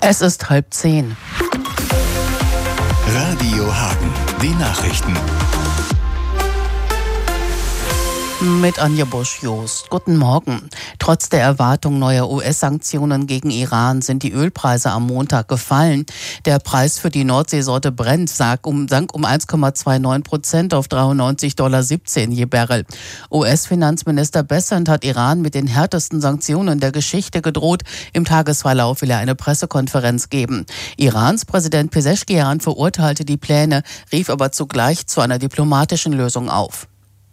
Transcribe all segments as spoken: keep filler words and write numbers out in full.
Es ist halb zehn. Radio Hagen, die Nachrichten. Mit Anja Busch-Jost. Guten Morgen. Trotz der Erwartung neuer U S-Sanktionen gegen Iran sind die Ölpreise am Montag gefallen. Der Preis für die Nordseesorte Brent sank um, sank um eins Komma neunundzwanzig Prozent auf dreiundneunzig Komma siebzehn Dollar je Barrel. U S-Finanzminister Bessent hat Iran mit den härtesten Sanktionen der Geschichte gedroht. Im Tagesverlauf will er eine Pressekonferenz geben. Irans Präsident Pezeshkian verurteilte die Pläne, rief aber zugleich zu einer diplomatischen Lösung auf.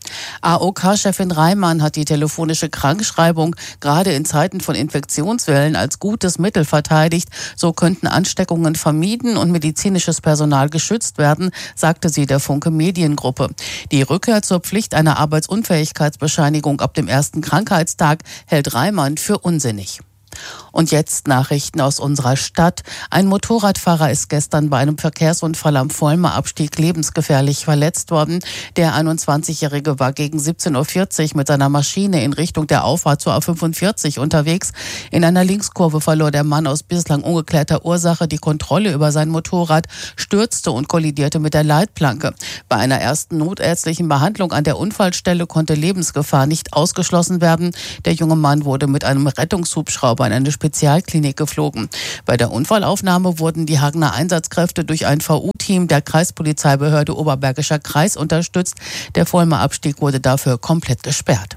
A O K-Chefin Reimann hat die telefonische Krankschreibung gerade in Zeiten von Infektionswellen als gutes Mittel verteidigt. So könnten Ansteckungen vermieden und medizinisches Personal geschützt werden, sagte sie der Funke Mediengruppe. Die Rückkehr zur Pflicht einer Arbeitsunfähigkeitsbescheinigung ab dem ersten Krankheitstag hält Reimann für unsinnig. Und jetzt Nachrichten aus unserer Stadt. Ein Motorradfahrer ist gestern bei einem Verkehrsunfall am Volmer Abstieg lebensgefährlich verletzt worden. Der einundzwanzigjährige war gegen siebzehn Uhr vierzig mit seiner Maschine in Richtung der Auffahrt zur A fünfundvierzig unterwegs. In einer Linkskurve verlor der Mann aus bislang ungeklärter Ursache die Kontrolle über sein Motorrad, stürzte und kollidierte mit der Leitplanke. Bei einer ersten notärztlichen Behandlung an der Unfallstelle konnte Lebensgefahr nicht ausgeschlossen werden. Der junge Mann wurde mit einem Rettungshubschrauber in eine Spezialklinik geflogen. Bei der Unfallaufnahme wurden die Hagener Einsatzkräfte durch ein V U-Team der Kreispolizeibehörde Oberbergischer Kreis unterstützt. Der Volmer Abstieg wurde dafür komplett gesperrt.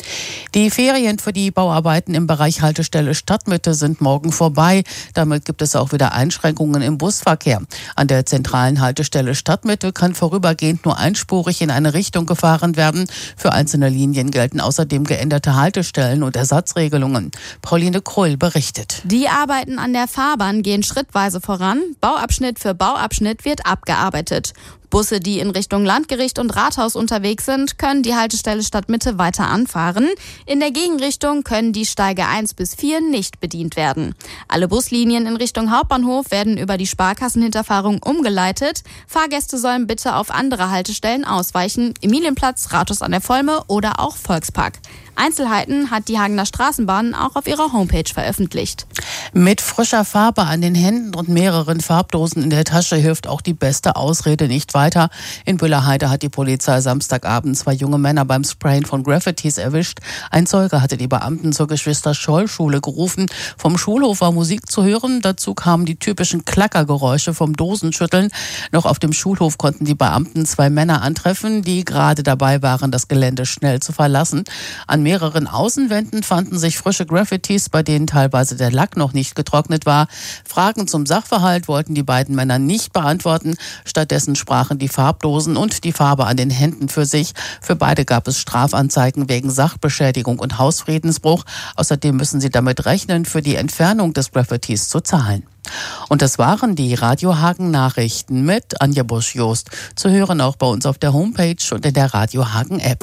Die Ferien für die Bauarbeiten im Bereich Haltestelle Stadtmitte sind morgen vorbei. Damit gibt es auch wieder Einschränkungen im Busverkehr. An der zentralen Haltestelle Stadtmitte kann vorübergehend nur einspurig in eine Richtung gefahren werden. Für einzelne Linien gelten außerdem geänderte Haltestellen und Ersatzregelungen. Pauline Krull berichtet. Die Arbeiten an der Fahrbahn gehen schrittweise voran. Bauabschnitt für Bauabschnitt wird abgearbeitet. Busse, die in Richtung Landgericht und Rathaus unterwegs sind, können die Haltestelle Stadtmitte weiter anfahren. In der Gegenrichtung können die Steige eins bis vier nicht bedient werden. Alle Buslinien in Richtung Hauptbahnhof werden über die Sparkassenhinterfahrung umgeleitet. Fahrgäste sollen bitte auf andere Haltestellen ausweichen. Emilienplatz, Rathaus an der Volme oder auch Volkspark. Einzelheiten hat die Hagener Straßenbahn auch auf ihrer Homepage veröffentlicht. Mit frischer Farbe an den Händen und mehreren Farbdosen in der Tasche hilft auch die beste Ausrede nicht weiter. In Büllerheide hat die Polizei Samstagabend zwei junge Männer beim Sprayen von Graffitis erwischt. Ein Zeuge hatte die Beamten zur Geschwister-Scholl-Schule gerufen. Vom Schulhof war Musik zu hören. Dazu kamen die typischen Klackergeräusche vom Dosenschütteln. Noch auf dem Schulhof konnten die Beamten zwei Männer antreffen, die gerade dabei waren, das Gelände schnell zu verlassen. An mehreren Außenwänden fanden sich frische Graffitis, bei denen teilweise der Lack noch nicht getrocknet war. Fragen zum Sachverhalt wollten die beiden Männer nicht beantworten. Stattdessen sprachen die Farbdosen und die Farbe an den Händen für sich. Für beide gab es Strafanzeigen wegen Sachbeschädigung und Hausfriedensbruch. Außerdem müssen sie damit rechnen, für die Entfernung des Graffitis zu zahlen. Und das waren die Radio Hagen Nachrichten mit Anja Busch-Jost. Zu hören auch bei uns auf der Homepage und in der Radio Hagen App.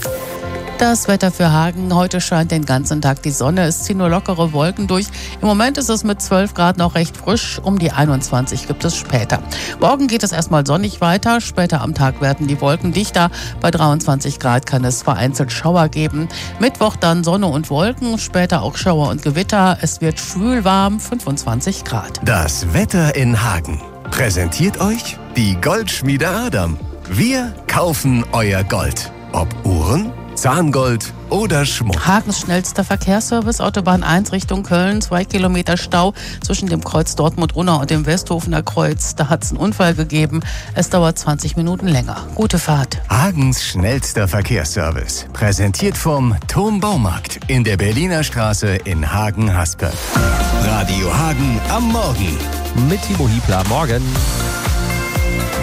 Das Wetter für Hagen. Heute scheint den ganzen Tag die Sonne. Es ziehen nur lockere Wolken durch. Im Moment ist es mit zwölf Grad noch recht frisch. Um die einundzwanzig gibt es später. Morgen geht es erstmal sonnig weiter. Später am Tag werden die Wolken dichter. Bei dreiundzwanzig Grad kann es vereinzelt Schauer geben. Mittwoch dann Sonne und Wolken. Später auch Schauer und Gewitter. Es wird schwül warm, fünfundzwanzig Grad. Das Wetter in Hagen. Präsentiert euch die Goldschmiede Adam. Wir kaufen euer Gold. Ob Uhren, Zahngold oder Schmuck. Hagens schnellster Verkehrsservice, Autobahn eins Richtung Köln, zwei Kilometer Stau zwischen dem Kreuz Dortmund-Unna und dem Westhofener Kreuz. Da hat es einen Unfall gegeben. Es dauert zwanzig Minuten länger. Gute Fahrt. Hagens schnellster Verkehrsservice. Präsentiert vom Thom Baumarkt in der Berliner Straße in Hagen-Haspe. Radio Hagen am Morgen. Mit Timo Hiebler. Morgen.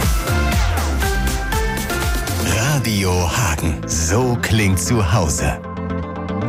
Radio Hagen. So klingt zu Hause.